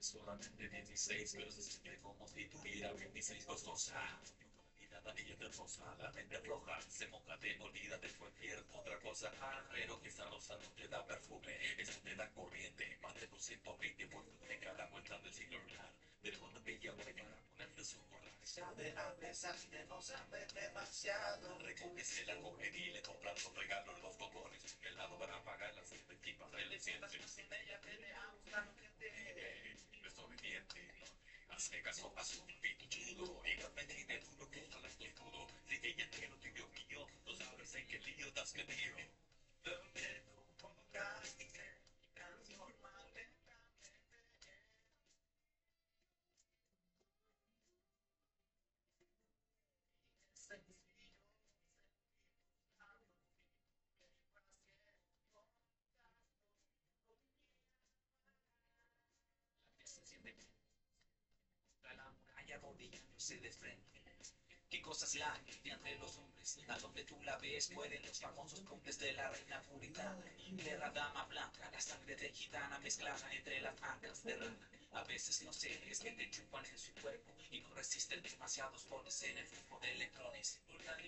Solamente 16, pero se siente como si tuviera 26 costosa. Mirada y hermosa, la mente floja, se moja, te olvida de cualquier otra cosa. Pero que esa rosa no te da perfume, eso te da corriente. Más de 220 vueltas de cada vuelta del siglo lunar. Pero cuando bella voy para ponerte su colar. Sabe a pesar de no saber demasiado. Recógese la coge y le compra los regalos, los botones. El lado para pagar las expectativas. Le sientas sin ella, te le gusta lo que te. Desobediente. Hazme caso a su pito chudo. Y me tiene duro que no la estoy pudo. Si ella tiene lo tuyo mío, no sabes en qué lío te has metido. Lo que tú pongas, canción mal. Se siente la muralla arrodillándose de frente. ¿Qué cosas la hay entre los hombres? A donde tú la ves mueren los famosos contes de la reina puritana y de la dama blanca, la sangre de gitana mezclada entre las ancas de rana. A veces no sé, es que te chupan en su cuerpo y no resisten demasiados pones en el flujo de electrones.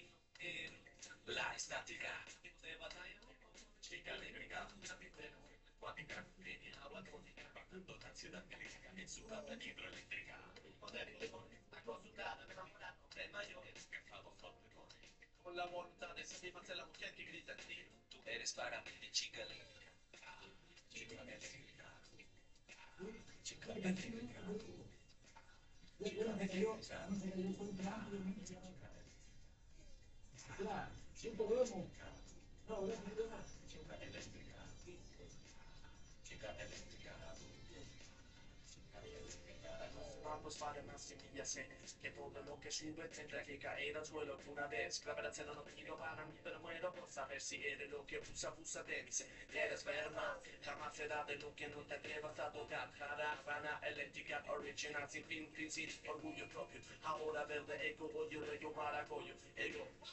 La estática de batalla, chica de mercado, también acuática, tiene agua tónica, bajando la ansiedad crítica en su tabla hidroeléctrica. Poder acostumbrada, enamorado, de mayores, casados con la voluntad de satisfacer la mujer que grita en ti. Tú eres para mí mi chica eléctrica, chica eléctrica, chica eléctrica, chica eléctrica. Claro, sin problema. No, no, Chica eléctrica, chica eléctrica, chica eléctrica. Vamos para más semillas que todo lo que sube tendrá que caer al suelo alguna vez. La verdad no quiero para mí, pero muero por saber si eres lo que abusa de mí. Si eres verdad, jamás será de lo que no te atrevas a tocar. Caravana eléctrica original sin fin, sin orgullo propio. Ahora verde eco, yo rayo para collo. Ego.